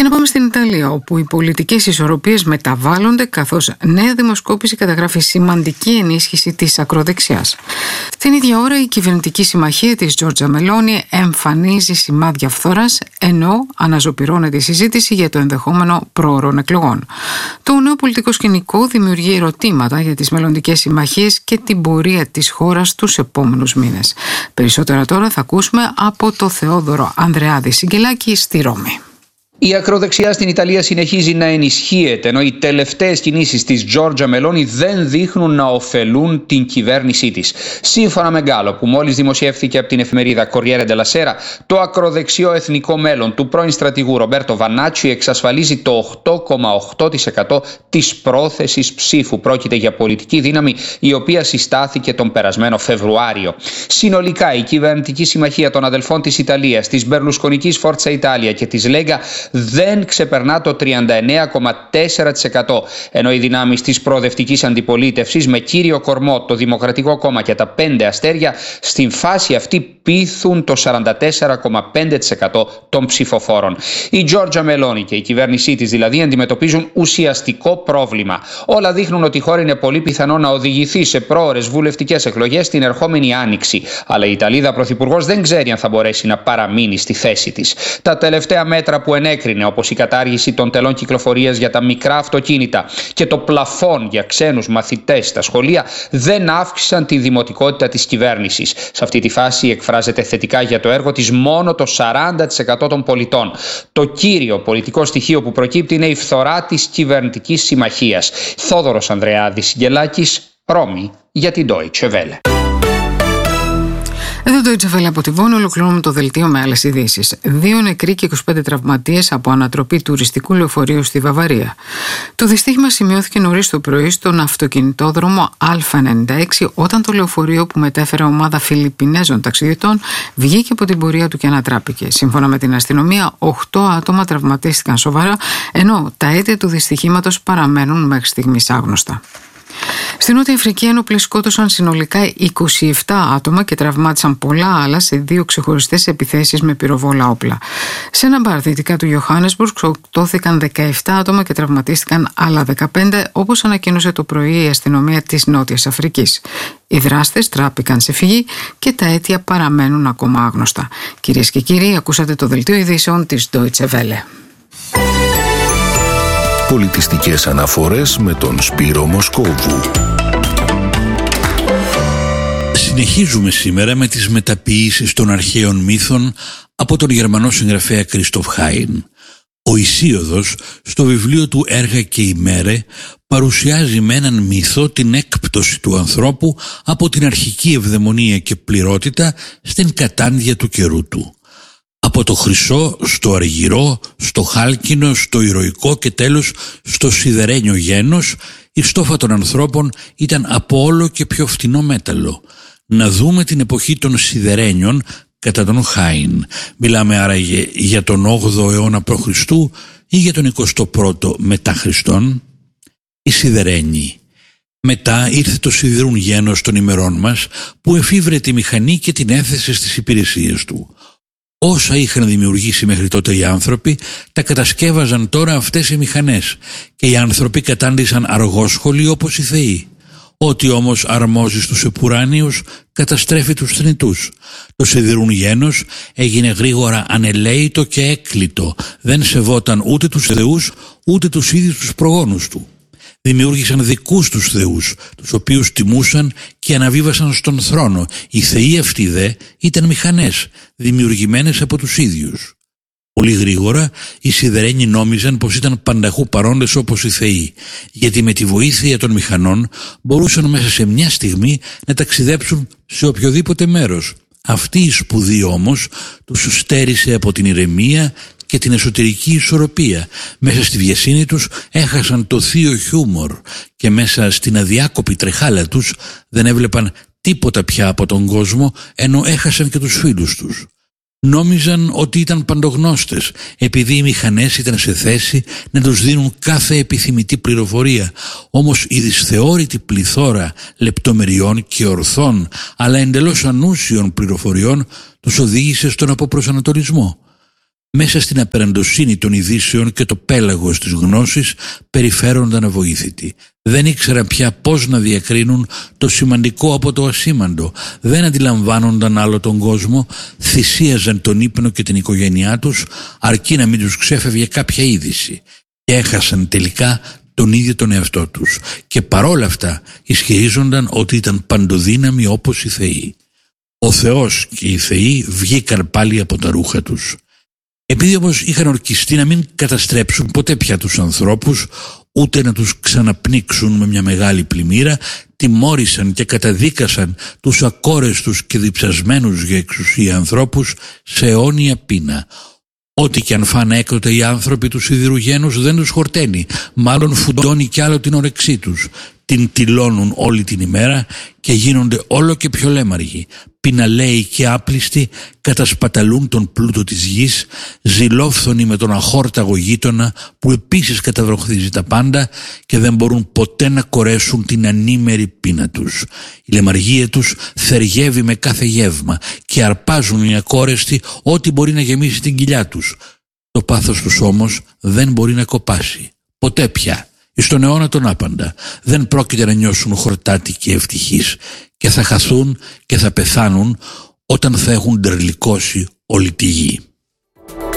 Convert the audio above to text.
Και να πάμε στην Ιταλία, όπου οι πολιτικές ισορροπίες μεταβάλλονται, καθώς νέα δημοσκόπηση καταγράφει σημαντική ενίσχυση της ακροδεξιάς. Την ίδια ώρα η κυβερνητική συμμαχία της Τζόρτζα Μελόνι εμφανίζει σημάδια φθοράς, ενώ αναζωπυρώνεται η συζήτηση για το ενδεχόμενο προώρων εκλογών. Το νέο πολιτικό σκηνικό δημιουργεί ερωτήματα για τις μελλοντικές συμμαχίες και την πορεία της χώρας τους επόμενους μήνες. Περισσότερα τώρα θα ακούσουμε από το Θεόδωρο Ανδρεάδη Σιγκελάκη στη Ρώμη. Η ακροδεξιά στην Ιταλία συνεχίζει να ενισχύεται, ενώ οι τελευταίες κινήσεις της Τζόρτζα Μελόνι δεν δείχνουν να ωφελούν την κυβέρνησή της. Σύμφωνα με γκάλοπ που μόλις δημοσιεύθηκε από την εφημερίδα Corriere della Sera, το ακροδεξιό εθνικό μέλλον του πρώην στρατηγού Ρομπέρτο Βανάτσι εξασφαλίζει το 8,8% της πρόθεσης ψήφου. Πρόκειται για πολιτική δύναμη η οποία συστάθηκε τον περασμένο Φεβρουάριο. Συνολικά η κυβερνητική συμμαχία των αδελφών της Ιταλίας, της Μπερλουσκονικής Φόρτσα Ιτάλια και της Λέγκα δεν ξεπερνά το 39,4%, ενώ οι δυνάμεις της προοδευτικής αντιπολίτευσης με κύριο κορμό το Δημοκρατικό Κόμμα και τα 5 αστέρια στην φάση αυτή πείθουν το 44,5% των ψηφοφόρων. Η Τζόρτζα Μελόνι και η κυβέρνησή της δηλαδή αντιμετωπίζουν ουσιαστικό πρόβλημα. Όλα δείχνουν ότι η χώρα είναι πολύ πιθανό να οδηγηθεί σε πρόωρες βουλευτικές εκλογές την ερχόμενη Άνοιξη. Αλλά η Ιταλίδα πρωθυπουργός δεν ξέρει αν θα μπορέσει να παραμείνει στη θέση της. Τα τελευταία μέτρα που ενέκρινε, όπως η κατάργηση των τελών κυκλοφορίας για τα μικρά αυτοκίνητα και το πλαφόν για ξένους μαθητές στα σχολεία, δεν αύξησαν τη δημοτικότητα της κυβέρνησης. Σε αυτή τη φάση εκφράζεται θετικά για το έργο της μόνο το 40% των πολιτών. Το κύριο πολιτικό στοιχείο που προκύπτει είναι η φθορά της κυβερνητικής συμμαχίας. Θόδωρος Ανδρεάδης Σιγκελάκης, Ρώμη, για την Deutsche Welle. Εδώ το Deutsche Welle από τη Βόνη, ολοκληρώνουμε το δελτίο με άλλες ειδήσεις. 2 νεκροί και 25 τραυματίες από ανατροπή τουριστικού λεωφορείου στη Βαβαρία. Το δυστύχημα σημειώθηκε νωρίς το πρωί στον αυτοκινητόδρομο Α96, όταν το λεωφορείο που μετέφερε ομάδα Φιλιππινέζων ταξιδιωτών βγήκε από την πορεία του και ανατράπηκε. Σύμφωνα με την αστυνομία, 8 άτομα τραυματίστηκαν σοβαρά, ενώ τα αίτια του δυστυχήματος παραμένουν μέχρι στιγμής άγνωστα. Στην Νότια Αφρική ένοπλοι σκότωσαν συνολικά 27 άτομα και τραυμάτισαν πολλά άλλα σε 2 ξεχωριστές επιθέσεις με πυροβόλα όπλα. Σε ένα μπαρ δυτικά του Johannesburg σκοτώθηκαν 17 άτομα και τραυματίστηκαν άλλα 15, όπως ανακοίνωσε το πρωί η αστυνομία της Νότιας Αφρικής. Οι δράστες τράπηκαν σε φυγή και τα αίτια παραμένουν ακόμα άγνωστα. Κυρίες και κύριοι, ακούσατε το δελτίο ειδήσεων της Deutsche Welle. Πολιτιστικές αναφορές με τον Σπύρο Μοσκόβου. Συνεχίζουμε σήμερα με τις μεταποιήσεις των αρχαίων μύθων από τον Γερμανό συγγραφέα Κριστοφ Χάιν. Ο Ησίωδος στο βιβλίο του «Έργα και ημέρε» παρουσιάζει με έναν μύθο την έκπτωση του ανθρώπου από την αρχική ευδαιμονία και πληρότητα στην κατάντια του καιρού του. Από το χρυσό στο αργυρό, στο χάλκινο, στο ηρωικό και τέλος στο σιδερένιο γένος, η στόφα των ανθρώπων ήταν από όλο και πιο φτηνό μέταλλο. Να δούμε την εποχή των σιδερένιων κατά τον Χάιν. Μιλάμε άραγε για τον 8ο αιώνα π.Χ. ή για τον 21ο μετά Χριστόν. Οι σιδερένιοι. Μετά ήρθε το σιδηρούν γένος των ημερών μας που εφήβρε τη μηχανή και την έθεσε στις υπηρεσίες του. Όσα είχαν δημιουργήσει μέχρι τότε οι άνθρωποι, τα κατασκεύαζαν τώρα αυτές οι μηχανές και οι άνθρωποι κατάντησαν αργόσχολοι όπως οι θεοί. Ό,τι όμως αρμόζει στους επουράνιους καταστρέφει τους θνητούς. Το σιδηρούν γένος έγινε γρήγορα ανελαίητο και έκλειτο, δεν σεβόταν ούτε τους θεούς ούτε τους ίδιους τους προγόνους του. Δημιούργησαν δικούς τους θεούς, τους οποίους τιμούσαν και αναβίβασαν στον θρόνο. Οι θεοί αυτοί δε ήταν μηχανές, δημιουργημένες από τους ίδιους. Πολύ γρήγορα οι σιδερένοι νόμιζαν πως ήταν πανταχού παρόντες όπως οι θεοί, γιατί με τη βοήθεια των μηχανών μπορούσαν μέσα σε μια στιγμή να ταξιδέψουν σε οποιοδήποτε μέρος. Αυτή η σπουδή όμως τους στέρισε από την ηρεμία και την εσωτερική ισορροπία. Μέσα στη βιασύνη τους έχασαν το θείο χιούμορ και μέσα στην αδιάκοπη τρεχάλα τους δεν έβλεπαν τίποτα πια από τον κόσμο, ενώ έχασαν και τους φίλους τους. Νόμιζαν ότι ήταν παντογνώστες, επειδή οι μηχανές ήταν σε θέση να τους δίνουν κάθε επιθυμητή πληροφορία. Όμως η δυσθεώρητη πληθώρα λεπτομεριών και ορθών, αλλά εντελώς ανούσιων πληροφοριών τους οδήγησε στον αποπροσανατολισμό. μέσα στην απεραντοσύνη των ειδήσεων και το πέλαγος της γνώσης περιφέρονταν αβοήθητοι. Δεν ήξεραν πια πώς να διακρίνουν το σημαντικό από το ασήμαντο. Δεν αντιλαμβάνονταν άλλο τον κόσμο, θυσίαζαν τον ύπνο και την οικογένειά τους αρκεί να μην τους ξέφευγε κάποια είδηση και έχασαν τελικά τον ίδιο τον εαυτό τους και παρόλα αυτά ισχυρίζονταν ότι ήταν παντοδύναμοι όπως οι θεοί. Ο Θεός και οι θεοί βγήκαν πάλι από τα ρούχα τους. Επειδή όμως είχαν ορκιστεί να μην καταστρέψουν ποτέ πια τους ανθρώπους, ούτε να τους ξαναπνίξουν με μια μεγάλη πλημμύρα, τιμώρησαν και καταδίκασαν τους ακόρεστους και διψασμένους για εξουσία ανθρώπους σε αιώνια πείνα. Ό,τι και αν φάνε έκτοτε οι άνθρωποι του σιδηρού γένους δεν τους χορταίνει, μάλλον φουντώνει κι άλλο την όρεξή τους. Την τυλώνουν όλη την ημέρα και γίνονται όλο και πιο λέμαργοι. Πιναλαίοι και άπλιστοι κατασπαταλούν τον πλούτο της γης, ζηλόφθονοι με τον αχόρταγο γείτονα που επίσης καταβροχθίζει τα πάντα και δεν μπορούν ποτέ να κορέσουν την ανήμερη πείνα τους. Η λεμαργία τους θεργεύει με κάθε γεύμα και αρπάζουν οι ακόρεστοι ό,τι μπορεί να γεμίσει την κοιλιά τους. Το πάθος τους όμως δεν μπορεί να κοπάσει. Ποτέ πια. Εις τον αιώνα τον άπαντα δεν πρόκειται να νιώσουν χορτάτοι και ευτυχείς και θα χαθούν και θα πεθάνουν όταν θα έχουν ντερλικώσει όλη τη γη.